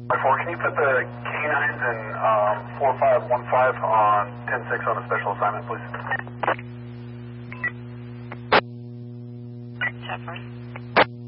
Can you put the canines in 4515 on 10-6 on a special assignment, please? Shepard.